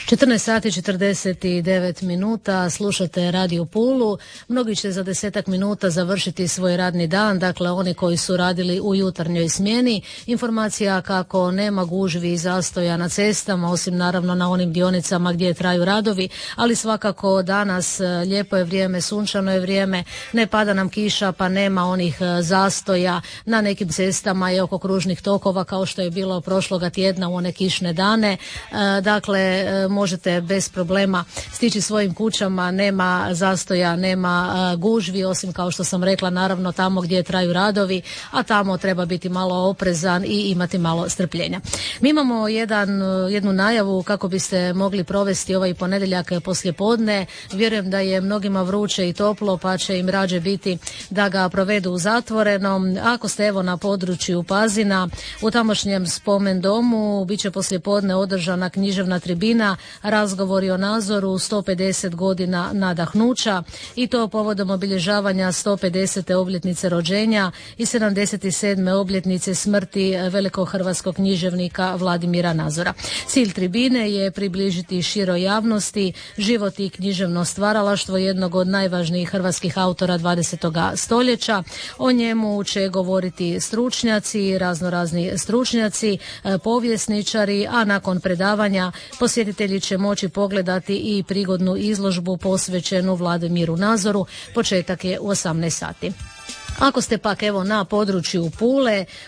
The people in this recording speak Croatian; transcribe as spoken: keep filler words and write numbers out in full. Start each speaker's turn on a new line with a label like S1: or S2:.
S1: četrnaest sati četrdeset devet minuta, slušate Radio Pulu. Mnogi će za desetak minuta završiti svoj radni dan, dakle oni koji su radili u jutarnjoj smjeni. Informacija kako nema gužvi i zastoja na cestama, osim naravno na onim dionicama gdje traju radovi, ali svakako danas lijepo je vrijeme, sunčano je vrijeme, ne pada nam kiša pa nema onih zastoja na nekim cestama i oko kružnih tokova kao što je bilo prošloga tjedna u one kišne dane. Dakle, možete bez problema stići svojim kućama, nema zastoja, nema gužvi, osim kao što sam rekla naravno tamo gdje traju radovi, a tamo treba biti malo oprezan i imati malo strpljenja. Mi imamo jedan, jednu najavu kako biste mogli provesti ovaj ponedjeljak poslijepodne. Vjerujem da je mnogima vruće i toplo pa će im rađe biti da ga provedu u zatvorenom. Ako ste evo na području Pazina, u tamošnjem spomen domu bit će poslijepodne održana književna tribina, razgovori o Nazoru, sto pedeset godina nadahnuća, i to povodom obilježavanja sto pedesete obljetnice rođenja i sedamdeset sedme obljetnice smrti velikog hrvatskog književnika Vladimira Nazora. Cilj tribine je približiti široj javnosti život i književno stvaralaštvo jednog od najvažnijih hrvatskih autora dvadesetog stoljeća. O njemu će govoriti stručnjaci, raznorazni stručnjaci, povjesničari, a nakon predavanja posjetitelji će moći pogledati i prigodnu izložbu posvećenu Vladimiru Nazoru. Početak je u osamnaest sati. Ako ste pak evo na području Pule,